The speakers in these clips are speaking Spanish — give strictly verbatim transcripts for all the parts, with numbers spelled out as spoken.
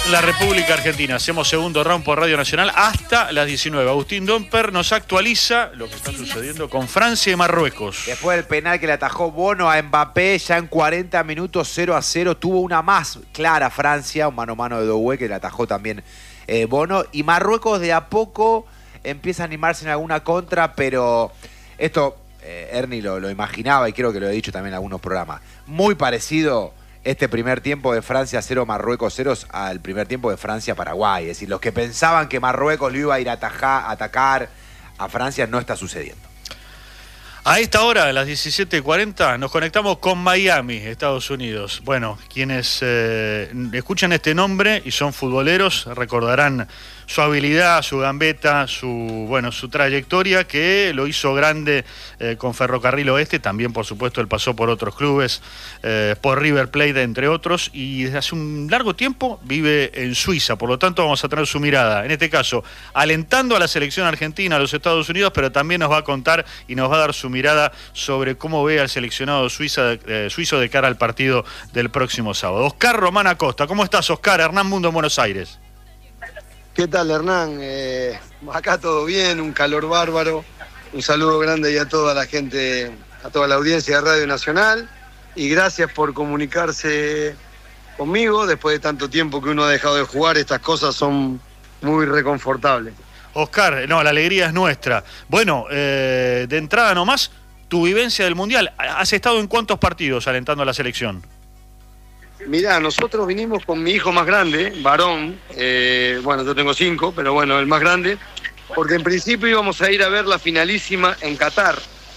la República Argentina. Hacemos segundo round por Radio Nacional hasta las diecinueve. Agustín Domper nos actualiza lo que está sucediendo con Francia y Marruecos. Después del penal que le atajó Bono a Mbappé, ya en cuarenta minutos cero a cero, tuvo una más clara Francia, un mano a mano de Doué que le atajó también eh, Bono. Y Marruecos de a poco empieza a animarse en alguna contra, pero esto eh, Ernie lo, lo imaginaba y creo que lo he dicho también en algunos programas. Muy parecido este primer tiempo de Francia cero, Marruecos cero al primer tiempo de Francia-Paraguay. Es decir, los que pensaban que Marruecos lo iba a ir a, atajar, a atacar a Francia no está sucediendo. A esta hora, a las diecisiete cuarenta, nos conectamos con Miami, Estados Unidos. Bueno, quienes eh, escuchan este nombre y son futboleros recordarán su habilidad, su gambeta, su bueno, su trayectoria que lo hizo grande eh, con Ferrocarril Oeste. También, por supuesto, él pasó por otros clubes, eh, por River Plate, entre otros, y desde hace un largo tiempo vive en Suiza. Por lo tanto, vamos a tener su mirada, en este caso, alentando a la selección argentina, a los Estados Unidos, pero también nos va a contar y nos va a dar su mirada sobre cómo ve al seleccionado suiza, eh, suizo de cara al partido del próximo sábado. Oscar Román Acosta, ¿cómo estás, Oscar? Hernán Mundo en Buenos Aires. ¿Qué tal, Hernán? Eh, acá todo bien, un calor bárbaro. Un saludo grande y a toda la gente, a toda la audiencia de Radio Nacional. Y gracias por comunicarse conmigo. Después de tanto tiempo que uno ha dejado de jugar, estas cosas son muy reconfortables. Oscar, no, la alegría es nuestra. Bueno, eh, de entrada nomás, tu vivencia del Mundial. ¿Has estado en cuántos partidos alentando a la selección? Mirá, nosotros vinimos con mi hijo más grande, varón, eh, bueno, yo tengo cinco, pero bueno, el más grande, porque en principio íbamos a ir a ver la finalísima en Qatar.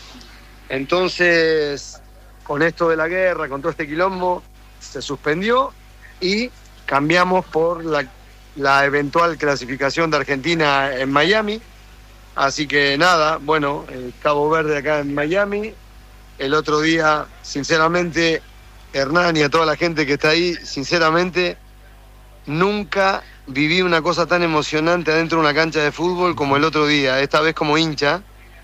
Entonces, con esto de la guerra, con todo este quilombo, se suspendió y cambiamos por la, la eventual clasificación de Argentina en Miami. Así que nada, bueno, eh, Cabo Verde acá en Miami. El otro día, sinceramente, Hernán y a toda la gente que está ahí, sinceramente, nunca viví una cosa tan emocionante adentro de una cancha de fútbol como el otro día, esta vez como hincha.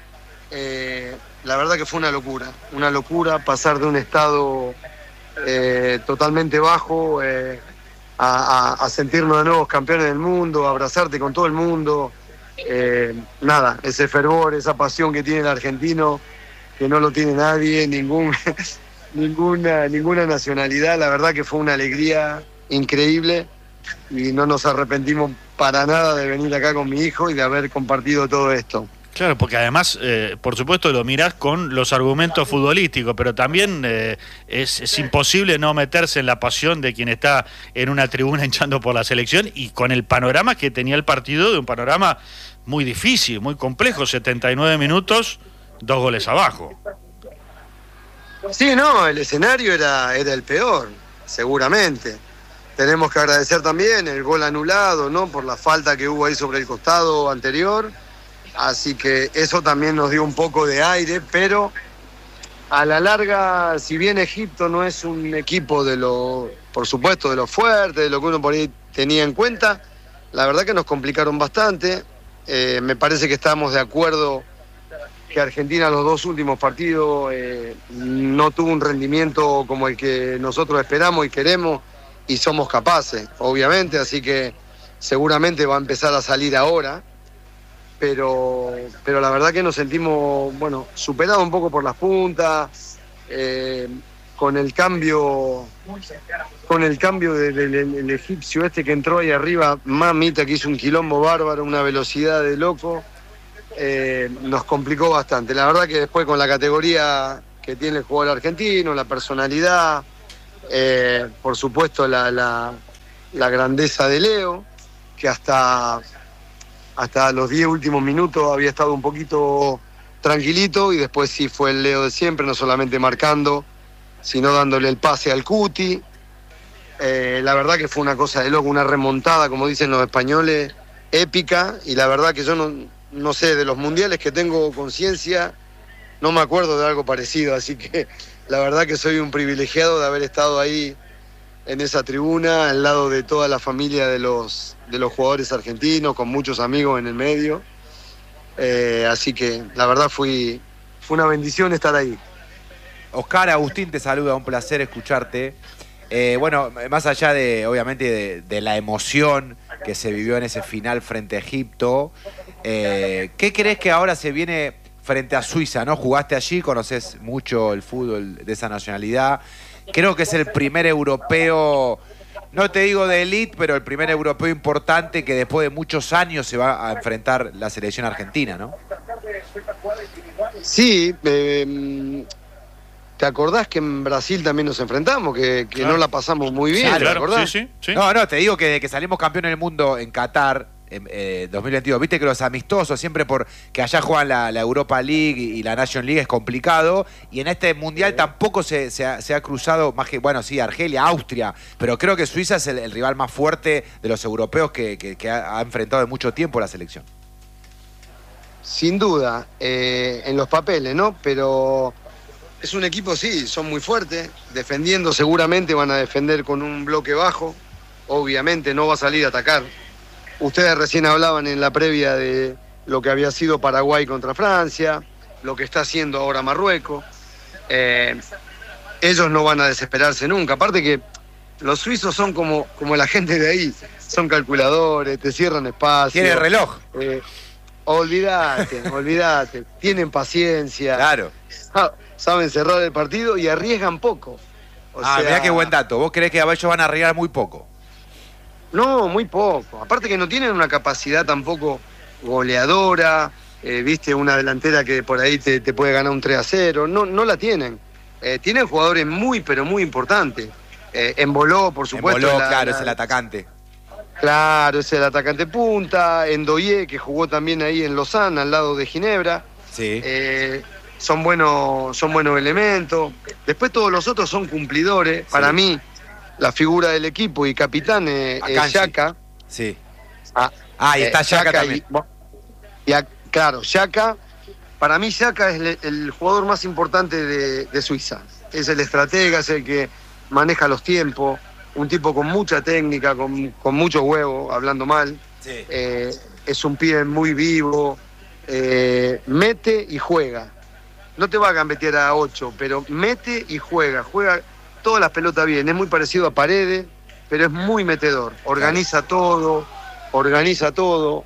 Eh, la verdad que fue una locura, una locura pasar de un estado eh, totalmente bajo eh, a, a, a sentirnos de nuevos campeones del mundo, a abrazarte con todo el mundo. Eh, nada, ese fervor, esa pasión que tiene el argentino, que no lo tiene nadie, ningún... Ninguna, ninguna nacionalidad. La verdad que fue una alegría increíble y no nos arrepentimos para nada de venir acá con mi hijo y de haber compartido todo esto. Claro, porque además, eh, por supuesto, lo mirás con los argumentos futbolísticos, pero también eh, es, es imposible no meterse en la pasión de quien está en una tribuna hinchando por la selección y con el panorama que tenía el partido, de un panorama muy difícil, muy complejo, setenta y nueve minutos, dos goles abajo. Sí, no, el escenario era, era el peor, seguramente. Tenemos que agradecer también el gol anulado, ¿no? Por la falta que hubo ahí sobre el costado anterior. Así que eso también nos dio un poco de aire, pero a la larga, si bien Egipto no es un equipo de lo, por supuesto, de lo fuerte, de lo que uno por ahí tenía en cuenta, la verdad que nos complicaron bastante. Eh, me parece que estamos de acuerdo que Argentina los dos últimos partidos eh, no tuvo un rendimiento como el que nosotros esperamos y queremos y somos capaces, obviamente, así que seguramente va a empezar a salir ahora, pero, pero la verdad que nos sentimos, bueno, superados un poco por las puntas, eh, con el cambio, con el cambio del, del, del egipcio este que entró ahí arriba, mamita, que hizo un quilombo bárbaro, una velocidad de loco. Eh, nos complicó bastante. La verdad que después con la categoría que tiene el jugador argentino, la personalidad, eh, por supuesto la, la, la grandeza de Leo, que hasta, hasta los diez últimos minutos había estado un poquito tranquilito y después sí fue el Leo de siempre, no solamente marcando, sino dándole el pase al Cuti. Eh, la verdad que fue una cosa de loco, una remontada, como dicen los españoles, épica, y la verdad que yo no... No sé, de los mundiales que tengo conciencia, no me acuerdo de algo parecido, así que la verdad que soy un privilegiado de haber estado ahí en esa tribuna, al lado de toda la familia de los, de los jugadores argentinos, con muchos amigos en el medio. Eh, así que la verdad fui, fue una bendición estar ahí. Oscar, Agustín te saluda, un placer escucharte. Eh, bueno, más allá de, obviamente, de, de la emoción que se vivió en ese final frente a Egipto, eh, ¿qué crees que ahora se viene frente a Suiza, ¿no? Jugaste allí, conoces mucho el fútbol de esa nacionalidad. Creo que es el primer europeo, no te digo de élite, pero el primer europeo importante que después de muchos años se va a enfrentar la selección argentina, ¿no? Sí, eh, ¿te acordás que en Brasil también nos enfrentamos? Que, que Claro. no la pasamos muy bien, Sí, ¿te claro, acordás? sí, sí, sí. No, no, te digo que de que salimos campeones del mundo en Qatar en eh, dos mil veintidós, viste que los amistosos siempre por que allá juegan la, la Europa League y la Nation League es complicado, y en este mundial tampoco se, se, ha, se ha cruzado más que, bueno, sí, Argelia, Austria, pero creo que Suiza es el, el rival más fuerte de los europeos que, que, que ha, ha enfrentado en mucho tiempo la selección. Sin duda, eh, en los papeles, ¿no? Pero es un equipo, sí, son muy fuertes, defendiendo seguramente van a defender con un bloque bajo, obviamente no va a salir a atacar. Ustedes recién hablaban en la previa de lo que había sido Paraguay contra Francia, lo que está haciendo ahora Marruecos. Eh, ellos no van a desesperarse nunca. Aparte que los suizos son como, como la gente de ahí, son calculadores, te cierran espacio. Tiene reloj. Eh, olvídate, olvídate. Tienen paciencia. Claro. Ah, saben cerrar el partido y arriesgan poco. O ah, sea, mirá qué buen dato. ¿Vos creés que ellos van a arriesgar muy poco? No, muy poco. Aparte que no tienen una capacidad tampoco goleadora, eh, viste, una delantera que por ahí te, te puede ganar un tres a cero. No, no la tienen. Eh, tienen jugadores muy, pero muy importantes. Eh, Emboló, por supuesto. Emboló, la- claro, la- es el atacante. Claro, es el atacante punta. Endoye, que jugó también ahí en Lozana, al lado de Ginebra. Sí. Eh, son buenos, son buenos elementos. Después todos los otros son cumplidores. Para mí, la figura del equipo y capitán eh, es Akanji. Xhaka. Sí. Ah, Ah, y está eh, Xhaka Xhaka también. Y, y a- claro, Xhaka, para mí Xhaka es le- el jugador más importante de, de Suiza. Es el estratega, es el que maneja los tiempos, un tipo con mucha técnica, con, con mucho huevo, hablando mal. Sí. Eh, es un pibe muy vivo, eh, mete y juega. No te va a gambetear a ocho, pero mete y juega, juega todas las pelotas bien. Es muy parecido a Paredes, pero es muy metedor. Organiza todo, organiza todo.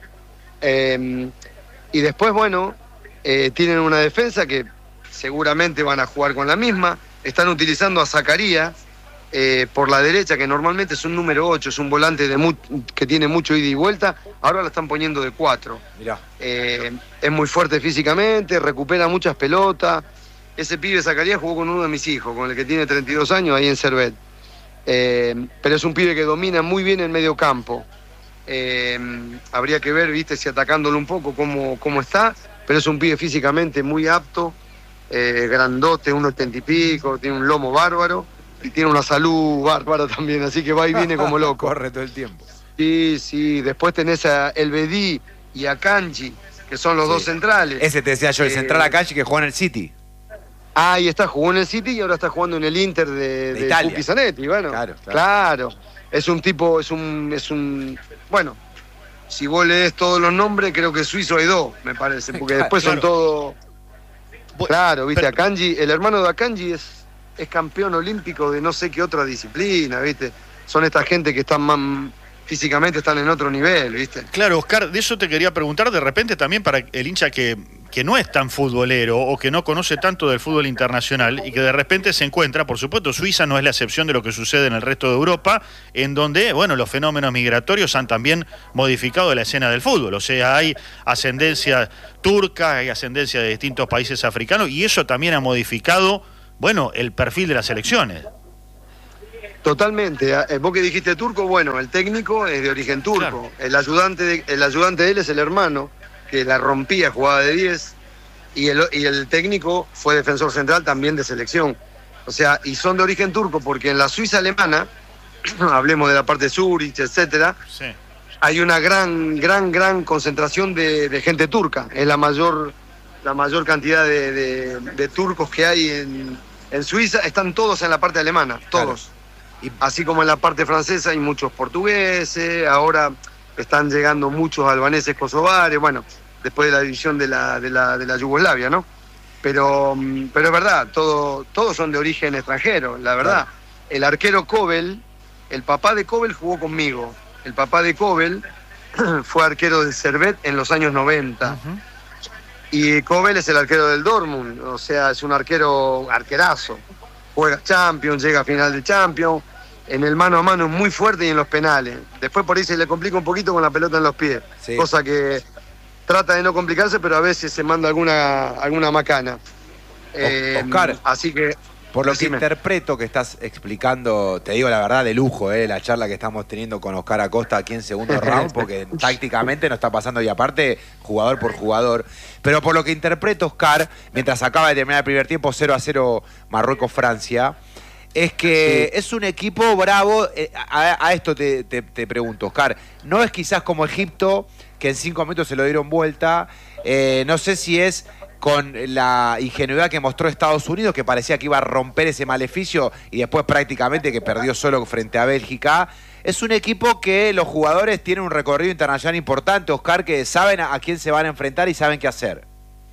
Eh, y después, bueno, eh, tienen una defensa que seguramente van a jugar con la misma. Están utilizando a Zacarías eh, por la derecha, que normalmente es un número ocho, es un volante de mu- que tiene mucho ida y vuelta. Ahora la están poniendo de cuatro. Mirá. Eh, es muy fuerte físicamente, recupera muchas pelotas. Ese pibe Zacarías jugó con uno de mis hijos, con el que tiene treinta y dos años, ahí en Servet. Eh, pero es un pibe que domina muy bien el medio campo. Eh, habría que ver, viste, si atacándolo un poco cómo, cómo está, pero es un pibe físicamente muy apto, eh, grandote, un ochenta y pico, tiene un lomo bárbaro y tiene una salud bárbara también, así que va y viene como loco. Corre todo el tiempo. Sí, sí, después tenés a El Bedí y a Kanji, que son los Sí. dos centrales. Ese te decía yo, el Eh, central Akanji que jugó en el City. Ah, y está, jugó en el City y ahora está jugando en el Inter de, De de Italia. Pupi Zanetti, bueno. Claro, claro. Claro. Es un tipo, es un, es un, bueno, si vos lees todos los nombres, creo que suizo hay dos, me parece, porque Claro, después son claro. todos, Bu- claro, viste, pero- Akanji, el hermano de Akanji es, es campeón olímpico de no sé qué otra disciplina, viste. Son esta gente que están más, físicamente están en otro nivel, viste. Claro, Oscar, de eso te quería preguntar de repente también para el hincha que, que no es tan futbolero o que no conoce tanto del fútbol internacional y que de repente se encuentra, por supuesto, Suiza no es la excepción de lo que sucede en el resto de Europa, en donde, bueno, los fenómenos migratorios han también modificado la escena del fútbol. O sea, hay ascendencia turca, hay ascendencia de distintos países africanos y eso también ha modificado, bueno, el perfil de las selecciones. Totalmente. Eh, Vos que dijiste turco, bueno, el técnico es de origen turco. Claro. El ayudante de, el ayudante de él es el hermano, que la rompía, jugaba de diez. Y el, y el técnico fue defensor central también de selección. O sea, y son de origen turco porque en la Suiza alemana, hablemos de la parte de Zurich, etcétera, Sí. hay una gran, gran, gran concentración de, de gente turca. Es la mayor, la mayor cantidad de, de- de turcos que hay en, en Suiza. Están todos en la parte alemana, todos. Y- Así como en la parte francesa hay muchos portugueses, ahora están llegando muchos albaneses kosovares, bueno, después de la división de la, de la, de la Yugoslavia, ¿no? Pero, mm, pero es verdad, todo, todos son de origen extranjero, la verdad. el arquero Cobel, el papá de Cobel jugó conmigo. El papá de Cobel fue arquero del Servette en los años noventa. Uh-huh. Y Cobel es el arquero del Dortmund, o sea, es un arquero arquerazo. Juega Champions, llega a final de Champions. En el mano a mano es muy fuerte y en los penales. Después por ahí se le complica un poquito con la pelota en los pies. Sí. Cosa que trata de no complicarse, pero a veces se manda alguna, alguna macana. Eh, Oscar, así que... Por lo decime. Que interpreto que estás explicando, te digo la verdad, de lujo, eh, la charla que estamos teniendo con Oscar Acosta aquí en segundo round, porque tácticamente nos está pasando y aparte, jugador por jugador. Pero por lo que interpreto, Oscar, mientras acaba de terminar el primer tiempo, cero a cero Marruecos-Francia, es que sí. Es un equipo bravo. Eh, a, a esto te, te, te pregunto, Oscar, ¿no es quizás como Egipto, que en cinco minutos se lo dieron vuelta? Eh, no sé si es... con la ingenuidad que mostró Estados Unidos, que parecía que iba a romper ese maleficio y después prácticamente que perdió solo frente a Bélgica. Es un equipo que los jugadores tienen un recorrido internacional importante, Oscar, que saben a quién se van a enfrentar y saben qué hacer.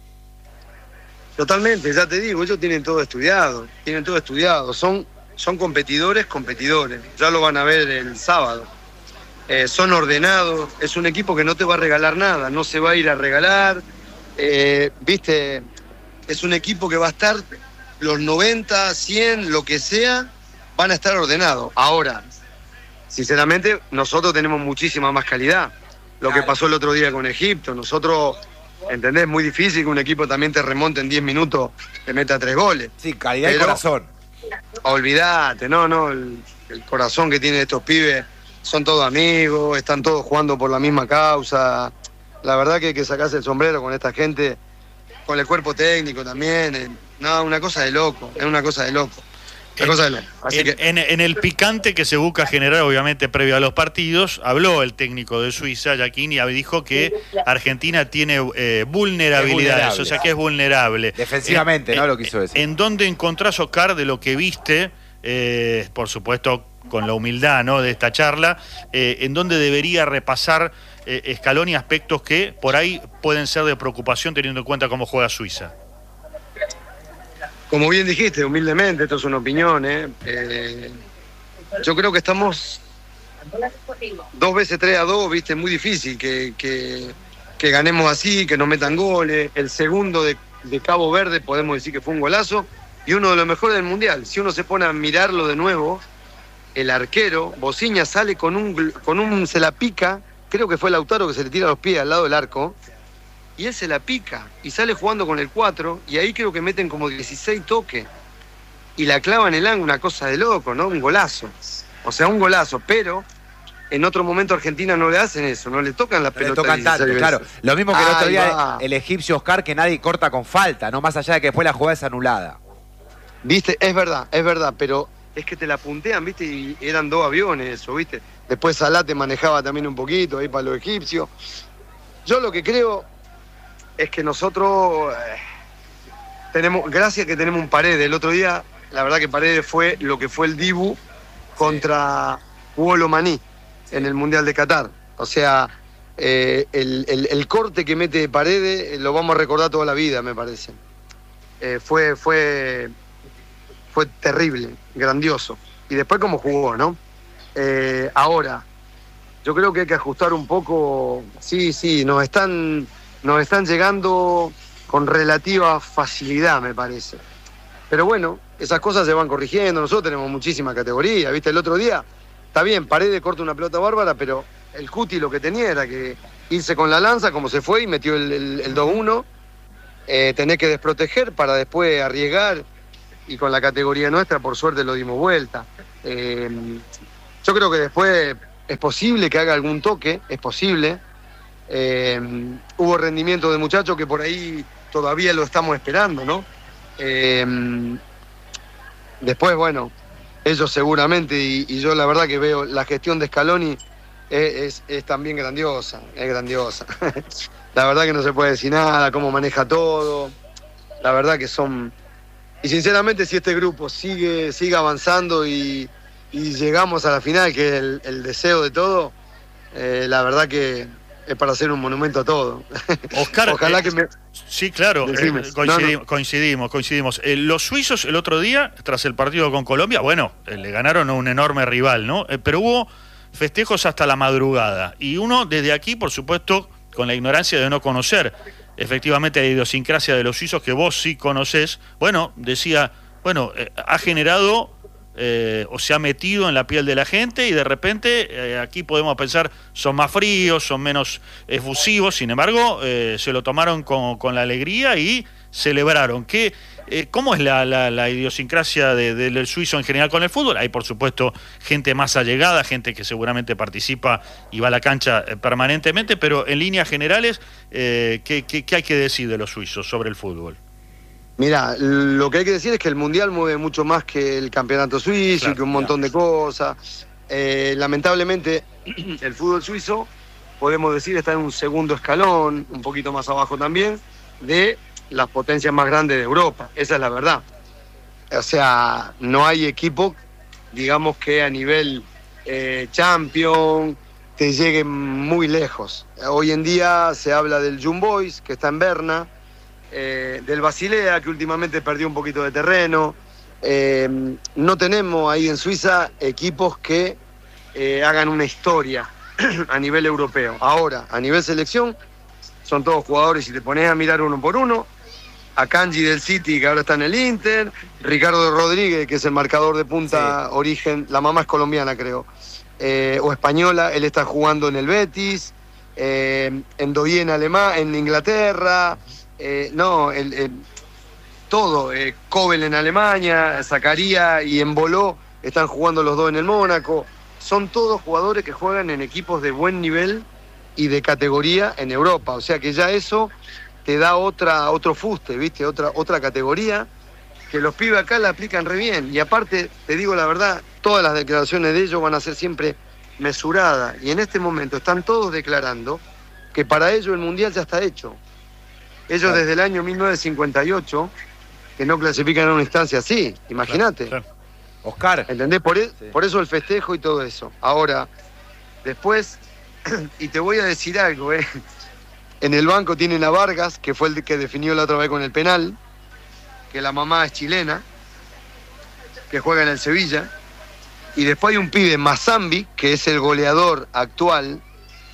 Totalmente, ya te digo, ellos tienen todo estudiado, tienen todo estudiado. Son, son competidores, competidores. Ya lo van a ver el sábado. Eh, son ordenados, es un equipo que no te va a regalar nada, no se va a ir a regalar. Eh, viste, es un equipo que va a estar los noventa, cien, lo que sea, van a estar ordenados. Ahora, sinceramente, nosotros tenemos muchísima más calidad. Lo que pasó el otro día con Egipto, nosotros, ¿entendés? Es muy difícil que un equipo también te remonte en diez minutos, te meta tres goles. Sí, calidad y corazón. Olvídate, no, no, el, el corazón que tienen estos pibes, son todos amigos, están todos jugando por la misma causa. La verdad que hay que sacarse el sombrero con esta gente, con el cuerpo técnico también. Eh, no, una cosa de loco, es una cosa de loco. Una cosa de loco. Así en, que... en, en el picante que se busca generar, obviamente, previo a los partidos, habló el técnico de Suiza, Jacquini, y dijo que Argentina tiene eh, vulnerabilidades, o sea que es vulnerable. Defensivamente, eh, ¿no? Eh, lo quiso decir. ¿En dónde encontrás, Oscar, de lo que viste, eh, por supuesto, con la humildad, ¿no?, de esta charla, eh, en dónde debería repasar eh, Scaloni aspectos que por ahí pueden ser de preocupación teniendo en cuenta cómo juega Suiza? Como bien dijiste, humildemente, esto es una opinión, ¿eh? Eh, yo creo que estamos dos veces tres a dos, viste, muy difícil que, que, que ganemos así, que nos metan goles. El segundo de, de Cabo Verde podemos decir que fue un golazo y uno de los mejores del Mundial. Si uno se pone a mirarlo de nuevo, el arquero, Bociña, sale con un, con un, se la pica, creo que fue Lautaro que se le tira los pies al lado del arco, y él se la pica, y sale jugando con el cuatro, y ahí creo que meten como dieciséis toques, y la clava en el ángulo, una cosa de loco, ¿no? Un golazo. O sea, un golazo, pero en otro momento Argentina no le hacen eso, no le tocan la pelota. Le tocan tanto, claro. Lo mismo que el otro día el egipcio Oscar, que nadie corta con falta, no más allá de que después la jugada es anulada. Viste, es verdad, es verdad, pero es que te la puntean, viste, y eran dos aviones eso, viste. Después Salah te manejaba también un poquito ahí para los egipcios. Yo lo que creo es que nosotros eh, tenemos, gracias que tenemos un Paredes. El otro día, la verdad que Paredes fue lo que fue el Dibu contra sí. Hugo Lomaní sí. en el Mundial de Qatar. O sea, eh, el, el, el corte que mete Paredes lo vamos a recordar toda la vida, me parece. Eh, fue, fue, fue terrible, grandioso. Y después cómo jugó, ¿no? Eh, ahora, yo creo que hay que ajustar un poco. Sí, sí, nos están, nos están llegando con relativa facilidad, me parece. Pero bueno, esas cosas se van corrigiendo. Nosotros tenemos muchísima categoría, ¿viste? El otro día, está bien, Paredes corta una pelota bárbara, pero el Cuti lo que tenía era que irse con la lanza, como se fue, y metió el, el, el dos uno. Eh, tener que desproteger para después arriesgar, y con la categoría nuestra, por suerte, lo dimos vuelta. Eh, yo creo que después es posible que haga algún toque, es posible. Eh, hubo rendimiento de muchachos que por ahí todavía lo estamos esperando, ¿no? Eh, después, bueno, ellos seguramente, y, y yo la verdad que veo la gestión de Scaloni es, es, es también grandiosa, es grandiosa. La verdad que no se puede decir nada, cómo maneja todo. La verdad que son... Y sinceramente, si este grupo sigue, sigue avanzando y, y llegamos a la final, que es el, el deseo de todo, eh, la verdad que es para hacer un monumento a todo. Oscar, ojalá eh, que me... Sí, claro, Decime. eh, coincidimos, No, no. coincidimos, coincidimos. Eh, los suizos el otro día, tras el partido con Colombia, bueno, eh, le ganaron a un enorme rival, ¿no? Eh, pero hubo festejos hasta la madrugada. Y uno, desde aquí, por supuesto, con la ignorancia de no conocer efectivamente la idiosincrasia de los suizos, que vos sí conocés, bueno, decía, bueno, eh, ha generado... Eh, o se ha metido en la piel de la gente y de repente eh, aquí podemos pensar son más fríos, son menos efusivos, sin embargo eh, se lo tomaron con, con la alegría y celebraron. ¿Qué, eh, ¿Cómo es la, la, la idiosincrasia de, de, del suizo en general con el fútbol? Hay por supuesto gente más allegada, gente que seguramente participa y va a la cancha eh, permanentemente, pero en líneas generales eh, ¿qué, qué, ¿qué hay que decir de los suizos sobre el fútbol? Mira, lo que hay que decir es que el Mundial mueve mucho más que el campeonato suizo, claro, y que un montón claro. de cosas. Eh, lamentablemente, el fútbol suizo, podemos decir, está en un segundo escalón, un poquito más abajo también, de las potencias más grandes de Europa. Esa es la verdad. O sea, no hay equipo, digamos, que a nivel eh, Champions te llegue muy lejos. Hoy en día se habla del Young Boys, que está en Berna, Eh, del Basilea, que últimamente perdió un poquito de terreno. Eh, no tenemos ahí en Suiza equipos que eh, hagan una historia a nivel europeo. Ahora, a nivel selección, son todos jugadores, si te pones a mirar uno por uno, a Kanji del City, que ahora está en el Inter, Ricardo Rodríguez, que es el marcador de punta, sí. Origen, la mamá es colombiana, creo, eh, o española, él está jugando en el Betis, eh, en Doyen en Alemania, en Inglaterra. Eh, no, el, el, todo, eh, Kobel en Alemania, Zakaria y Emboló están jugando los dos en el Mónaco. Son todos jugadores que juegan en equipos de buen nivel y de categoría en Europa. O sea que ya eso te da otra, otro fuste, ¿viste? Otra, otra categoría que los pibes acá la aplican re bien. Y aparte, te digo la verdad, todas las declaraciones de ellos van a ser siempre mesuradas. Y en este momento están todos declarando que para ellos el Mundial ya está hecho. Ellos desde el año mil novecientos cincuenta y ocho, que no clasifican a una instancia así, imagínate. Claro, claro. Oscar. ¿Entendés? Por, e sí. por eso el festejo y todo eso. Ahora, después, y te voy a decir algo, ¿eh? En el banco tienen a Vargas, que fue el que definió la otra vez con el penal, que la mamá es chilena, que juega en el Sevilla. Y después hay un pibe, Mazambi, que es el goleador actual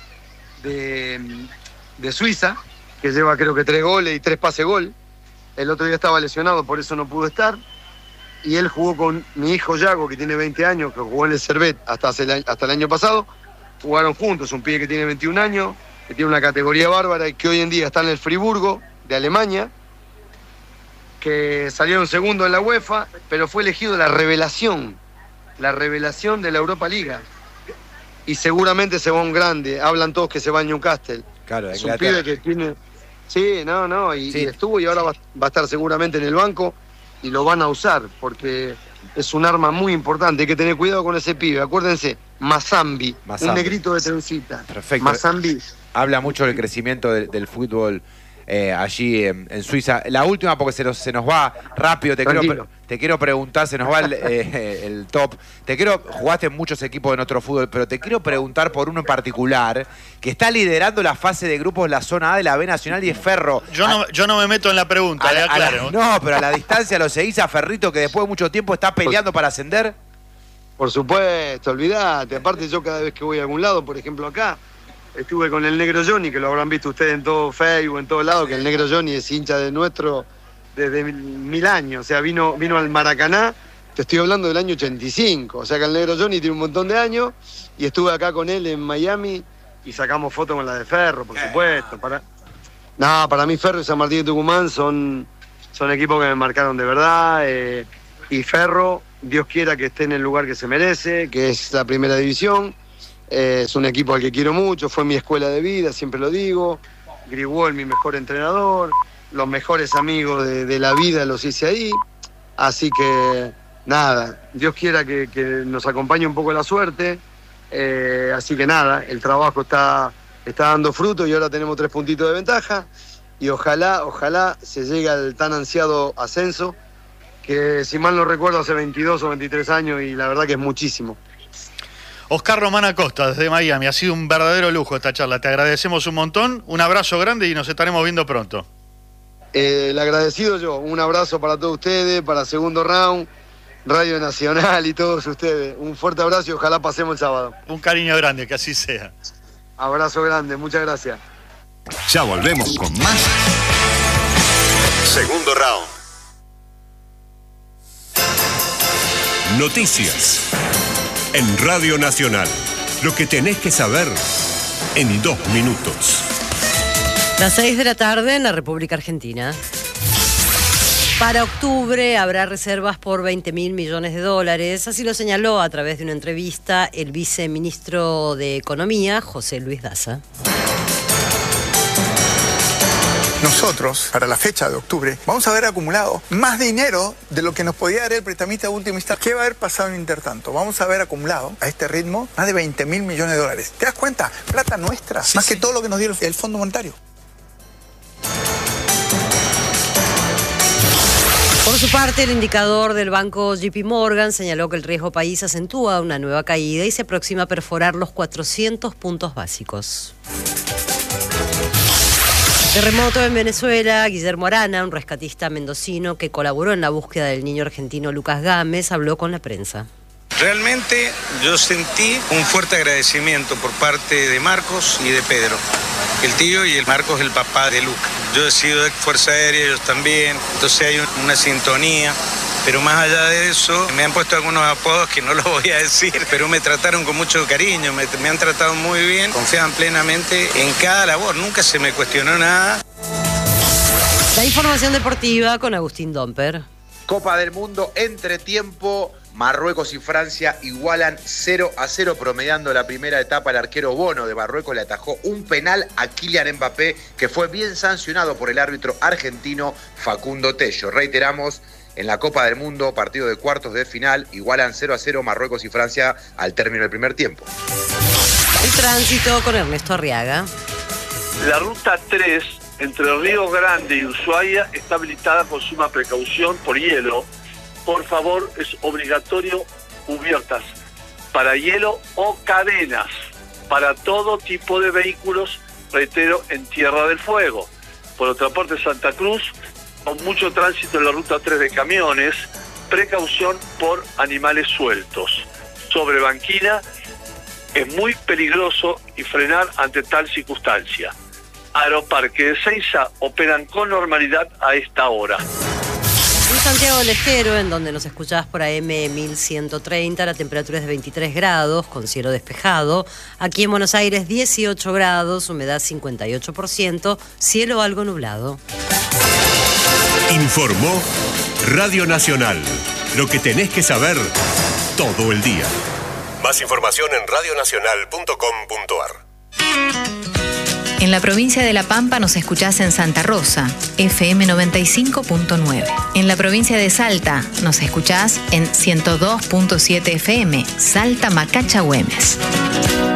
de, de Suiza, que lleva creo que tres goles y tres pases gol. El otro día estaba lesionado, por eso no pudo estar. Y él jugó con mi hijo Yago, que tiene veinte años, que jugó en el Servet hasta, hace el, hasta el año pasado. Jugaron juntos, un pibe que tiene veintiún años, que tiene una categoría bárbara y que hoy en día está en el Friburgo de Alemania, que salieron segundo en la UEFA, pero fue elegido la revelación, la revelación de la Europa Liga. Y seguramente se va un grande, hablan todos que se va a Newcastle. Claro, es un pibe que tiene... Sí, no, no, y, sí. y estuvo y ahora va, va a estar seguramente en el banco y lo van a usar porque es un arma muy importante. Hay que tener cuidado con ese pibe. Acuérdense, Mazambi, Mazambi. un negrito de trencita. Perfecto. Mazambi. Habla mucho del crecimiento del, del fútbol eh, allí en, en Suiza. La última, porque se nos, se nos va rápido, te quiero, te quiero preguntar, se nos va el, eh, el top. Te quiero, jugaste en muchos equipos de nuestro fútbol, pero te quiero preguntar por uno en particular, que está liderando la fase de grupos la zona A de la B Nacional y es Ferro. Yo no, a, yo no me meto en la pregunta, la, claro. La, no, pero a la distancia lo seguís a Ferrito, que después de mucho tiempo está peleando para ascender. Por supuesto, olvidate. Aparte yo cada vez que voy a algún lado, por ejemplo acá, estuve con el Negro Johnny, que lo habrán visto ustedes en todo Facebook, en todos lados, que el Negro Johnny es hincha de nuestro desde mil, mil años. O sea, vino, vino al Maracaná, te estoy hablando del año ochenta y cinco. O sea que el Negro Johnny tiene un montón de años y estuve acá con él en Miami y sacamos fotos con la de Ferro, por supuesto. Para... No, para mí Ferro y San Martín de Tucumán son, son equipos que me marcaron de verdad. Eh, y Ferro, Dios quiera que esté en el lugar que se merece, que es la primera división. Eh, es un equipo al que quiero mucho, fue mi escuela de vida, siempre lo digo. Grigol, mi mejor entrenador, los mejores amigos de, de la vida los hice ahí. Así que, nada, Dios quiera que, que nos acompañe un poco la suerte. Eh, así que nada, el trabajo está, está dando fruto y ahora tenemos tres puntitos de ventaja. Y ojalá, ojalá se llegue al tan ansiado ascenso, que si mal no recuerdo hace veintidós o veintitrés años y la verdad que es muchísimo. Oscar Román Acosta, desde Miami. Ha sido un verdadero lujo esta charla. Te agradecemos un montón. Un abrazo grande y nos estaremos viendo pronto. Eh, el agradecido yo. Un abrazo para todos ustedes, para Segundo Round, Radio Nacional y todos ustedes. Un fuerte abrazo y ojalá pasemos el sábado. Un cariño grande, que así sea. Abrazo grande, muchas gracias. Ya volvemos con más Segundo Round. Noticias en Radio Nacional. Lo que tenés que saber en dos minutos. Las seis de la tarde en la República Argentina. Para octubre habrá reservas por veinte mil millones de dólares. Así lo señaló a través de una entrevista el viceministro de Economía, José Luis Daza. Nosotros, para la fecha de octubre, vamos a haber acumulado más dinero de lo que nos podía dar el prestamista a última instancia. ¿Qué va a haber pasado en intertanto? Vamos a haber acumulado a este ritmo más de veinte mil millones de dólares. ¿Te das cuenta? Plata nuestra, sí, más sí. que todo lo que nos dio el Fondo Monetario. Por su parte, el indicador del banco J P Morgan señaló que el riesgo país acentúa una nueva caída y se aproxima a perforar los cuatrocientos puntos básicos. Terremoto en Venezuela. Guillermo Arana, un rescatista mendocino que colaboró en la búsqueda del niño argentino Lucas Gámez, habló con la prensa. Realmente yo sentí un fuerte agradecimiento por parte de Marcos y de Pedro. El tío y el Marcos, el papá de Lucas. Yo he sido de Fuerza Aérea, ellos también, entonces hay una sintonía. Pero más allá de eso, me han puesto algunos apodos que no los voy a decir, pero me trataron con mucho cariño, me, me han tratado muy bien, confiaban plenamente en cada labor, nunca se me cuestionó nada. La información deportiva con Agustín Domper. Copa del Mundo, entretiempo, Marruecos y Francia igualan cero a cero, promediando la primera etapa. El arquero Bono de Marruecos le atajó un penal a Kylian Mbappé, que fue bien sancionado por el árbitro argentino Facundo Tello. Reiteramos, en la Copa del Mundo, partido de cuartos de final, igualan cero a cero Marruecos y Francia al término del primer tiempo. El tránsito con Ernesto Arriaga. La ruta tres entre Río Grande y Ushuaia está habilitada con suma precaución por hielo. Por favor, es obligatorio cubiertas para hielo o cadenas para todo tipo de vehículos, reitero, en Tierra del Fuego. Por otra parte, Santa Cruz, con mucho tránsito en la ruta tres de camiones, precaución por animales sueltos. Sobre Banquina es muy peligroso y frenar ante tal circunstancia. Aeroparque de Ezeiza operan con normalidad a esta hora. En Santiago del Estero, en donde nos escuchás por A M mil ciento treinta, la temperatura es de veintitrés grados, con cielo despejado. Aquí en Buenos Aires, dieciocho grados, humedad cincuenta y ocho por ciento, cielo algo nublado. Informó Radio Nacional. Lo que tenés que saber todo el día. Más información en radio nacional punto com punto a r. En la provincia de La Pampa nos escuchás en Santa Rosa, F M noventa y cinco punto nueve. En la provincia de Salta nos escuchás en ciento dos punto siete F M, Salta Macacha Güemes.